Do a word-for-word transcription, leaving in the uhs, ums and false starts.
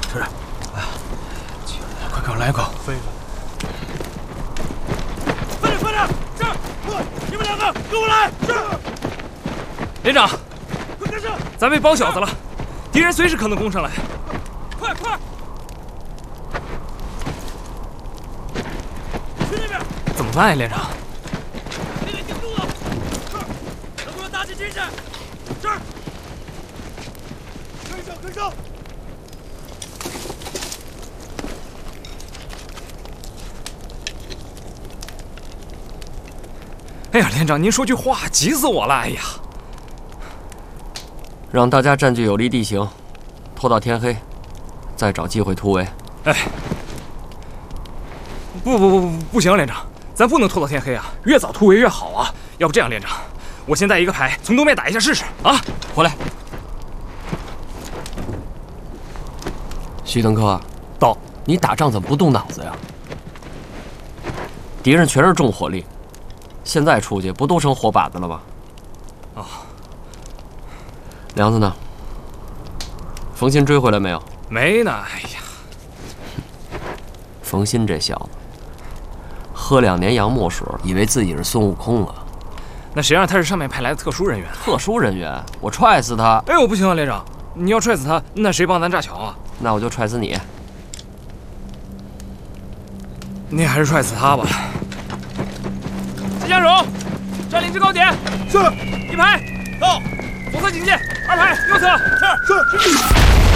是。哎呀，快给我来一口。分一分。快点，快点！是。你们两个跟我来。是。连长，快跟上！咱被包饺子了，敌人随时可能攻上来。快快！去那边。怎么办呀，连长？别给顶住了。是。能给我打起精神。是。跟上，跟上！哎呀，连长，您说句话，急死我了！哎呀， 让大家占据有利地形，拖到天黑，再找机会突围。 哎，不不不不不行，连长，咱不能拖到天黑啊！越早突围越好啊！要不这样，连长，我先带一个排从东面打一下试试啊！ 回来。徐登科， 到， 你打仗怎么不动脑子呀？敌人全是重火力。现在出去不都成活靶子了吗？ 啊、哦， 梁子呢？冯鑫追回来没有？ 没呢。哎呀， 冯鑫这小子，喝两年洋墨水，以为自己是孙悟空了。 那谁让他是上面派来的特殊人员？ 特殊人员，我踹死他！ 哎呦，不行啊，连长，你要踹死他，那谁帮咱炸桥啊？ 那我就踹死你。 你还是踹死他吧。机枪手，占领制高点。是。一排到。左侧警戒，二排右侧。是是。